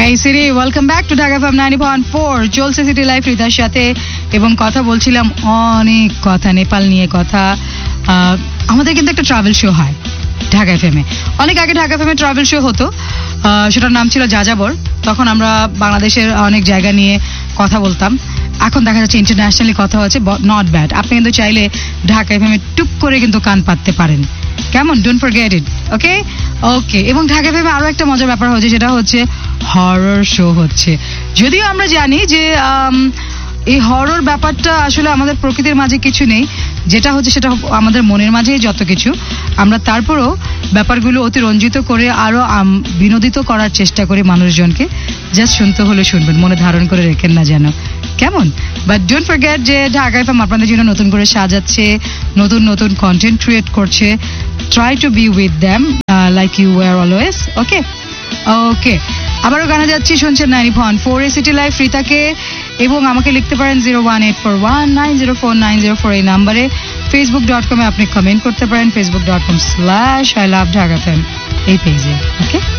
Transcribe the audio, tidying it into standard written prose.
Hey Siri, welcome back to Dhaka FM 90.4 চলছে city life রিতার সাথে এবং কথা বলছিলাম অনেক কথা নেপাল নিয়ে কথা আমাদের কিন্তু একটা ট্রাভেল শো হয় ঢাকা এফএম এ অনেক আগে Dhaka FM a travel show হতো সেটার নাম ছিল যাযাবর তখন আমরা বাংলাদেশের অনেক জায়গা নিয়ে কথা বলতাম এখন দেখা যাচ্ছে ইন্টারন্যাশনালি কথা হচ্ছে নট ব্যাড আপনি কিন্তু চাইলে ঢাকা এফএম এ টুক করে কিন্তু কান পাততে পারেন কেমন ডোন্ট ফরগেট ইট ওকে ওকে এবং ঢাকা এফএম এ আরো একটা মজার ব্যাপার হচ্ছে সেটা হচ্ছে হরর শো হচ্ছে যদিও আমরা জানি যে এই হরর ব্যাপারটা আসলে আমাদের প্রকৃতির মাঝে কিছু নেই যেটা হচ্ছে সেটা আমাদের মনের মাঝেই যত কিছু আমরা তারপরও ব্যাপারগুলো অতিরঞ্জিত করে আরো বিনোদিত করার চেষ্টা করি মানুষজনকে জাস্ট শুনতে হলে শুনবেন মনে ধারণ করে রেখেন না যেন কেমন বাট ডোন্ট ফরগেট যে ঢাকা এফএম আপনাদের জন্য নতুন করে সাজাচ্ছে নতুন নতুন কন্টেন্ট ক্রিয়েট করছে try to B with them like you were always ওকে ওকে আবারও গানে যাচ্ছি শুনছেন 90.4 সিটি লাইফ রিতাকে এবং আমাকে লিখতে পারেন 01841904904 এই নাম্বারে facebook.com এ আপনি কমেন্ট করতে পারেন facebook.com/I love Dhaka FM এই পেজে ওকে